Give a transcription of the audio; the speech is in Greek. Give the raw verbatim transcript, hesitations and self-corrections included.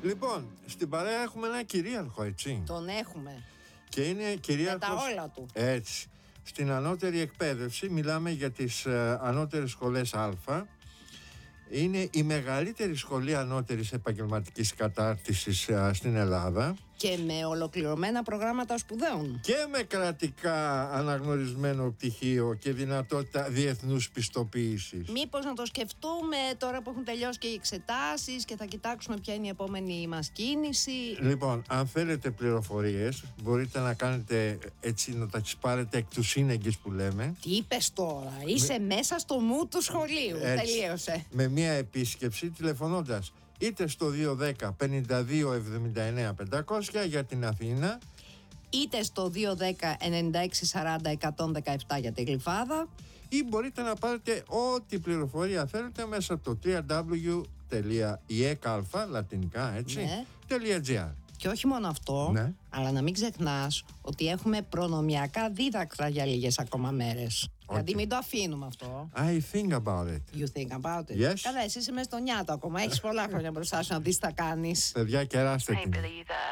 Λοιπόν, στην παρέα έχουμε ένα κυρίαρχο, έτσι. Τον έχουμε. Και είναι κυρίαρχος. Με τα όλα του. Έτσι. Στην ανώτερη εκπαίδευση μιλάμε για τις ε, ανώτερες σχολές Α. Είναι η μεγαλύτερη σχολή ανώτερης επαγγελματικής κατάρτισης ε, στην Ελλάδα. Και με ολοκληρωμένα προγράμματα σπουδαίων. Και με κρατικά αναγνωρισμένο πτυχίο και δυνατότητα διεθνούς πιστοποίησης. Μήπως να το σκεφτούμε τώρα που έχουν τελειώσει και οι εξετάσεις και θα κοιτάξουμε ποια είναι η επόμενη μας κίνηση. Λοιπόν, αν θέλετε πληροφορίες, μπορείτε να κάνετε έτσι, να τα τις πάρετε εκ του σύνεγγυς που λέμε. Τι είπες τώρα, είσαι με... μέσα στο μου του σχολείου. Έτσι, τελείωσε. Με μία επίσκεψη τηλεφωνώντας είτε στο δύο δέκα πενήντα δύο εβδομήντα εννέα πεντακόσια για την Αθήνα, είτε στο δύο δέκα ενενήντα έξι σαράντα εκατόν δεκαεπτά για τη Γλυφάδα, ή μπορείτε να πάρετε ό,τι πληροφορία θέλετε μέσα από το double-u double-u double-u τελεία η ε κ α, λατινικά έτσι, ναι. .gr. Και όχι μόνο αυτό, ναι. αλλά να μην ξεχνάς ότι έχουμε προνομιακά δίδακτρα για λίγες ακόμα μέρες. Okay. Δηλαδή μην το αφήνουμε αυτό. I think about it. You think about it. Yes. Καλά, εσύ είσαι μες στο νιάτο ακόμα. Έχεις πολλά χρόνια μπροστά σου να δεις τι θα κάνεις. Παιδιά, κεράστε την.